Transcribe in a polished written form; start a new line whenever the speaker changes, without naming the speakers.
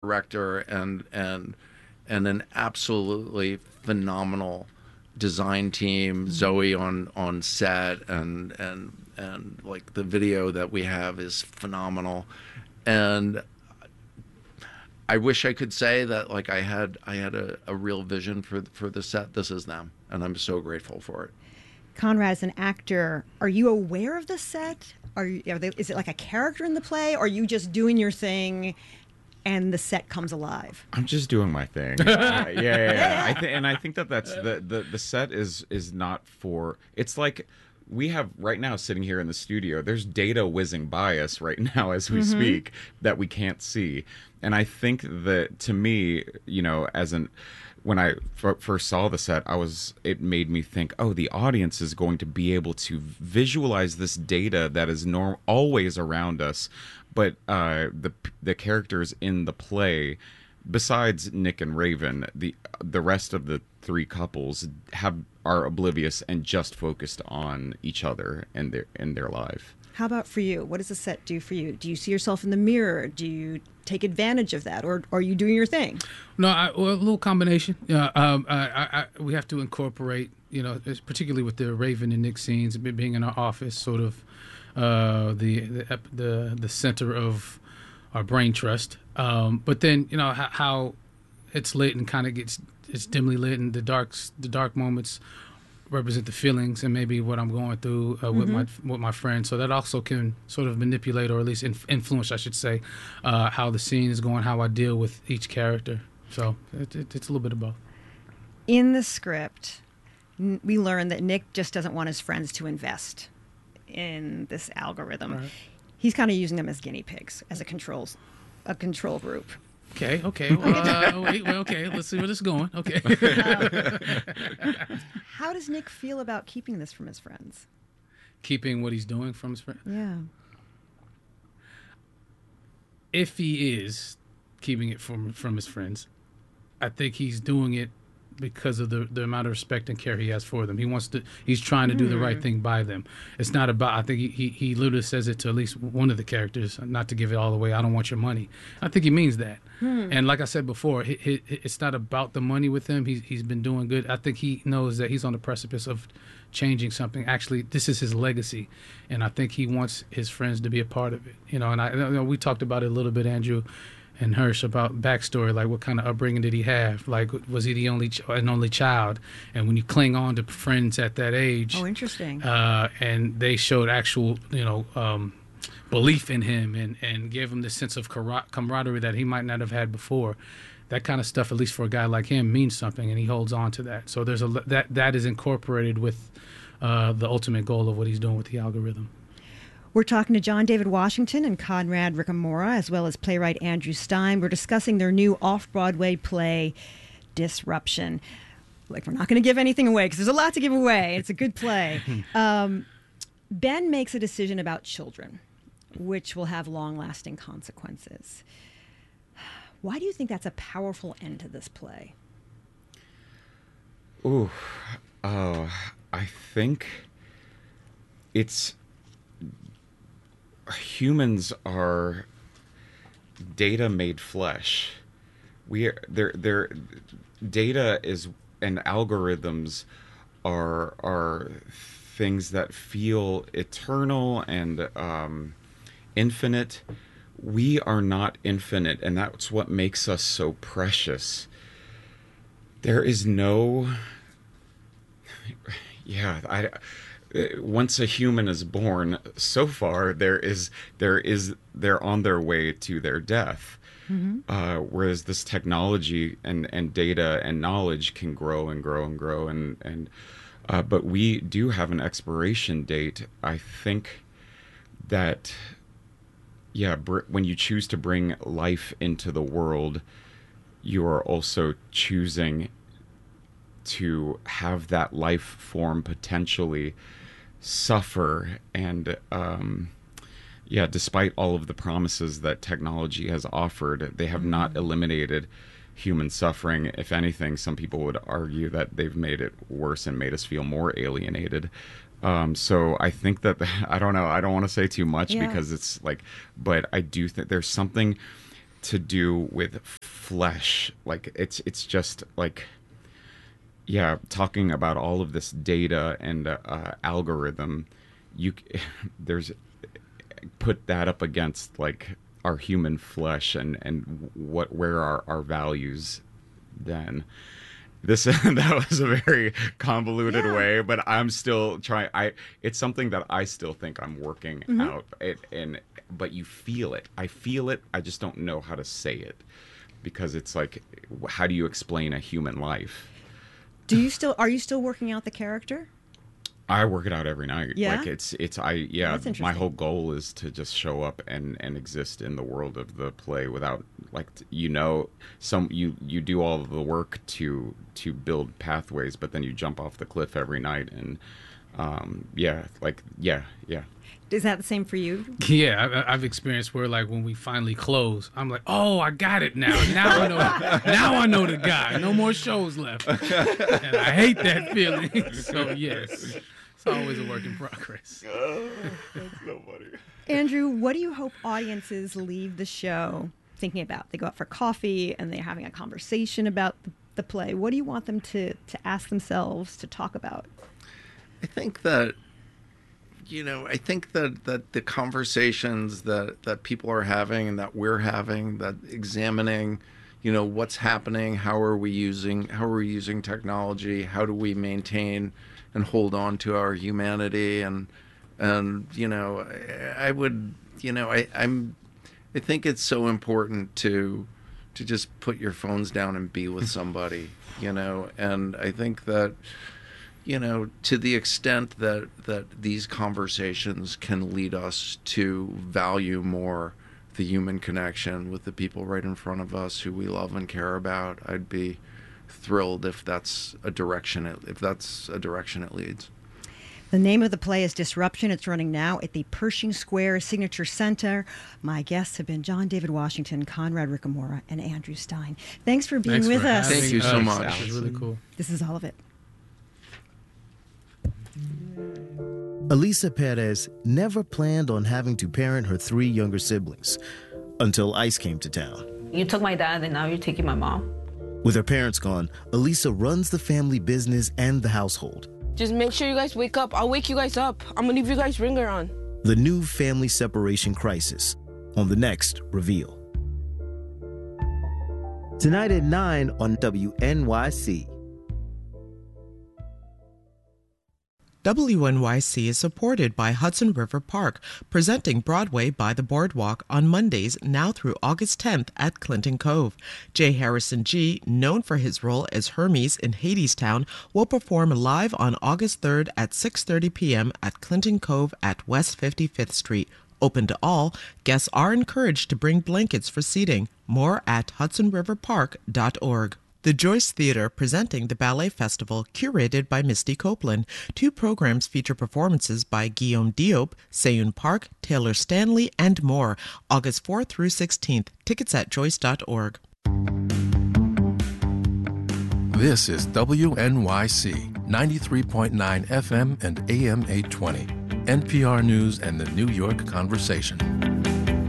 director and an absolutely phenomenal design team. Zoe on set, and like the video that we have is phenomenal. And I wish I could say that like I had a real vision for the set. This is them, and I'm so grateful for it.
Conrad, as an actor, are you aware of the set? Is it like a character in the play, or are you just doing your thing and the set comes alive?
I'm just doing my thing. Yeah. I think that's the set is not for. It's like we have right now sitting here in the studio. There's data whizzing by us right now as we speak that we can't see, and I think that to me, when I first saw the set, it made me think, oh, the audience is going to be able to visualize this data that is always around us, but the characters in the play, besides Nick and Raven, the rest of the three couples are oblivious and just focused on each other and their life.
How about for you? What does the set do for you? Do you see yourself in the mirror? Do you take advantage of that, or are you doing your thing?
No, a little combination. We have to incorporate, particularly with the Raven and Nick scenes, being in our office, sort of the center of our brain trust. But then, how it's lit and kind of it's dimly lit, and the dark moments represent the feelings and maybe what I'm going through with my friends. So that also can sort of manipulate, or at least influence, I should say, how the scene is going, how I deal with each character. So it's a little bit of both.
In the script, we learn that Nick just doesn't want his friends to invest in this algorithm. Right. He's kind of using them as guinea pigs, as a control group.
Okay. Okay. Let's see where this is going. Okay.
How does Nick feel about keeping this from his friends?
Keeping what he's doing from his friends?
Yeah.
If he is keeping it from his friends, I think he's doing it because of the amount of respect and care he has for them. He's trying to do the right thing by them. It's not about, I think he literally says it to at least one of the characters, not to give it all away, I don't want your money. I think he means that. And like I said before, it's not about the money with him. He's been doing good. I think he knows that he's on the precipice of changing something. Actually, this is his legacy, and I think he wants his friends to be a part of it. And we talked about it a little bit, Andrew and Hirsch, about backstory, like what kind of upbringing did he have? Like, was he the only child? And when you cling on to friends at that age,
oh, interesting,
and they showed actual, belief in him and gave him this sense of camaraderie that he might not have had before. That kind of stuff, at least for a guy like him, means something, and he holds on to that. So there's that is incorporated with the ultimate goal of what he's doing with the algorithm.
We're talking to John David Washington and Conrad Ricamora, as well as playwright Andrew Stein. We're discussing their new off-Broadway play, Disruption. Like, we're not going to give anything away because there's a lot to give away. It's a good play. Ben makes a decision about children, which will have long-lasting consequences. Why do you think that's a powerful end to this play?
I think it's... humans are data made flesh. Their data is, and algorithms are things that feel eternal and infinite. We are not infinite, and that's what makes us so precious. There is no... once a human is born, so far they're on their way to their death. Whereas this technology and data and knowledge can grow and grow and grow, but we do have an expiration date. I think that when you choose to bring life into the world, you are also choosing to have that life form potentially suffer. And despite all of the promises that technology has offered, they have not eliminated human suffering. If anything, some people would argue that they've made it worse and made us feel more alienated. So I think that I don't know. I don't want to say too much because it's like, but I do think there's something to do with flesh. Like it's just like, yeah, talking about all of this data and algorithm, there's put that up against like our human flesh and where are our values then. That was a very convoluted way, but I'm still trying. It's something that I still think I'm working out. But you feel it. I feel it. I just don't know how to say it, because it's like, how do you explain a human life?
Are you still working out the character?
I work it out every night.
Yeah?
Like
That's interesting.
my whole goal is to just show up and exist in the world of the play without, like, you do all of the work to build pathways, but then you jump off the cliff every night. And yeah.
Is that the same for you?
Yeah, I've experienced where, like, when we finally close, I'm like, oh, I got it now. Now I know the guy. No more shows left. And I hate that feeling. So, yes, it's always a work in progress.
That's so funny.
Andrew, what do you hope audiences leave the show thinking about? They go out for coffee and they're having a conversation about the play. What do you want them to ask themselves, to talk about?
I think that, that the conversations that people are having and that we're having, that examining, what's happening, how are we using technology, how do we maintain and hold on to our humanity, and I think it's so important to just put your phones down and be with somebody, and I think that, to the extent that these conversations can lead us to value more the human connection with the people right in front of us who we love and care about, I'd be thrilled if that's a direction it leads.
The name of the play is Disruption. It's running now at the Pershing Square Signature Center. My guests have been John David Washington, Conrad Ricamora, and Andrew Stein. Thanks for being with us.
Thank you so much.
This is really cool.
This is all of it.
Elisa Perez never planned on having to parent her 3 younger siblings until ICE came to town.
You took my dad and now you're taking my mom.
With her parents gone, Elisa runs the family business and the household.
Just make sure you guys wake up. I'll wake you guys up. I'm gonna leave you guys' ringer on.
The new family separation crisis on the next Reveal. Tonight at 9 on WNYC.
WNYC is supported by Hudson River Park, presenting Broadway by the Boardwalk on Mondays now through August 10th at Clinton Cove. J. Harrison G., known for his role as Hermes in Hadestown, will perform live on August 3rd at 6:30 p.m. at Clinton Cove at West 55th Street. Open to all, guests are encouraged to bring blankets for seating. More at hudsonriverpark.org. The Joyce Theater presenting the Ballet Festival, curated by Misty Copeland. 2 programs feature performances by Guillaume Diop, Seyoon Park, Taylor Stanley, and more. August 4th through 16th. Tickets at joyce.org.
This is WNYC 93.9 FM and AM 820. NPR News and the New York Conversation.